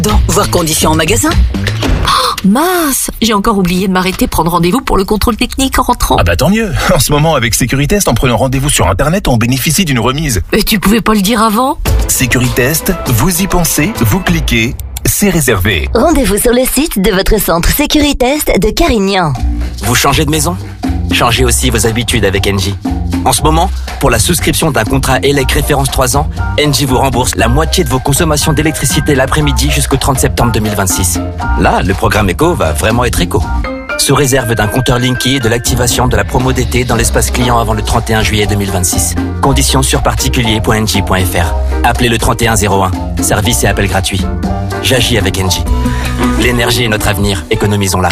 Voir conditions en magasin. Mince, j'ai encore oublié de m'arrêter prendre rendez-vous pour le contrôle technique en rentrant. Ah bah tant mieux. En ce moment, avec Sécuritest, en prenant rendez-vous sur Internet, on bénéficie d'une remise. Mais tu pouvais pas le dire avant? Sécuritest, vous y pensez, vous cliquez, c'est réservé. Rendez-vous sur le site de votre centre Sécuritest de Carignan. Vous changez de maison? Changez aussi vos habitudes avec Engie. En ce moment, pour la souscription d'un contrat ELEC référence 3 ans, Engie vous rembourse la moitié de vos consommations d'électricité l'après-midi jusqu'au 30 septembre 2026. Là, le programme Eco va vraiment être éco. Sous réserve d'un compteur Linky et de l'activation de la promo d'été dans l'espace client avant le 31 juillet 2026. Conditions sur particulier.engie.fr. Appelez le 3101. Service et appel gratuit. J'agis avec Engie. L'énergie est notre avenir. Économisons-la.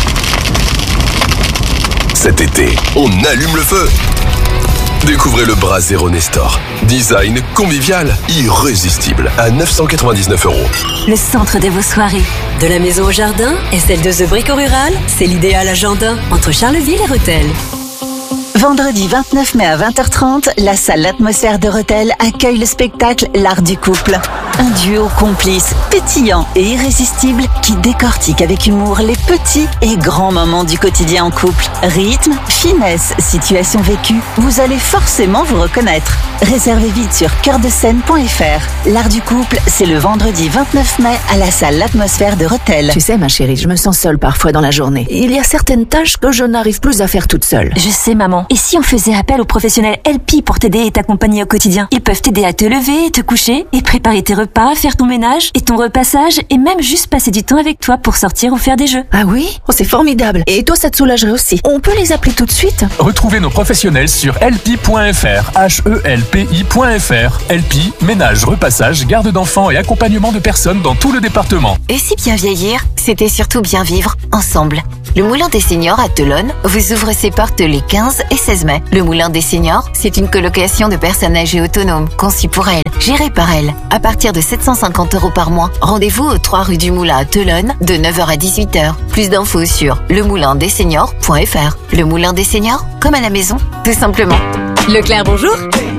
Cet été, on allume le feu. Découvrez le Brasero Nestor. Design convivial, irrésistible, à 999 €. Le centre de vos soirées. De la maison au jardin et celle de The Brico Rural, c'est l'idéal agenda entre Charleville et Rethel. Vendredi 29 mai à 20h30, la salle L'Atmosphère de Rethel accueille le spectacle L'Art du Couple. Un duo complice, pétillant et irrésistible qui décortique avec humour les petits et grands moments du quotidien en couple. Rythme, finesse, situation vécue, vous allez forcément vous reconnaître. Réservez vite sur coeurdescène.fr. L'Art du Couple, c'est le vendredi 29 mai à la salle L'Atmosphère de Rethel. Tu sais, ma chérie, je me sens seule parfois dans la journée. Il y a certaines tâches que je n'arrive plus à faire toute seule. Je sais, maman. Et si on faisait appel aux professionnels LP pour t'aider et t'accompagner au quotidien? Ils peuvent t'aider à te lever et te coucher et préparer tes repas, faire ton ménage et ton repassage et même juste passer du temps avec toi pour sortir ou faire des jeux. Ah oui? Oh, c'est formidable. Et toi, ça te soulagerait aussi. On peut les appeler tout de suite? Retrouvez nos professionnels sur helpi.fr, HELPI.fr. Helpi, ménage, repassage, garde d'enfants et accompagnement de personnes dans tout le département. Et si bien vieillir, c'était surtout bien vivre ensemble. Le Moulin des Seniors à Thelonne vous ouvre ses portes les 15 et 16 mai. Le Moulin des Seniors, c'est une colocation de personnes âgées autonomes, conçue pour elles, gérée par elles. À partir de 750 € par mois, rendez-vous au 3 rue du Moulin à Thelonne, de 9h à 18h. Plus d'infos sur lemoulindesseniors.fr. Le Moulin des Seniors, comme à la maison, tout simplement. Leclerc, bonjour.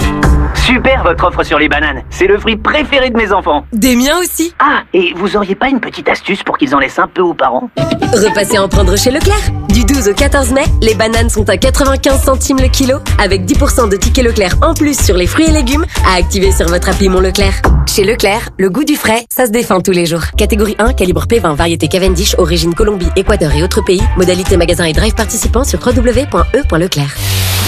Super votre offre sur les bananes. C'est le fruit préféré de mes enfants. Des miens aussi. Ah, et vous auriez pas une petite astuce pour qu'ils en laissent un peu aux parents? Repassez en prendre chez Leclerc. Du 12 au 14 mai, les bananes sont à 95 centimes le kilo, avec 10% de tickets Leclerc en plus sur les fruits et légumes à activer sur votre appli Mon Leclerc. Chez Leclerc, le goût du frais, ça se défend tous les jours. Catégorie 1, calibre P20, variété Cavendish, origine Colombie, Équateur et autres pays. Modalité magasin et drive participants sur www.e.leclerc.